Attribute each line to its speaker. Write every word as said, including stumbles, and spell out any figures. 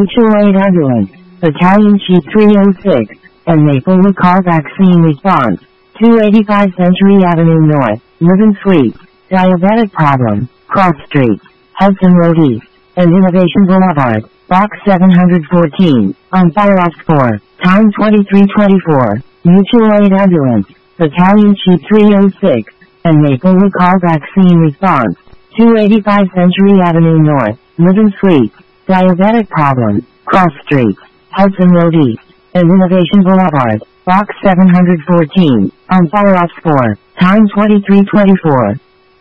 Speaker 1: Mutual Aid Ambulance, Battalion Chief three oh six, and Maplewood Call Vaccine Response, two eighty-five Century Avenue North, Living Suite, Diabetic Problem, Cross Street, Hudson Road East, and Innovation Boulevard, Box seven fourteen, on Fire Ops four, time twenty-three twenty-four, Mutual Aid Ambulance, Battalion Chief three oh six, and Maplewood Call Vaccine Response, two eighty-five Century Avenue North, Living Suite, Diabetic Problem, Cross Street, Hudson Road East, and Innovation Boulevard, Box seven fourteen, on Fire Ops four, time twenty-three twenty-four.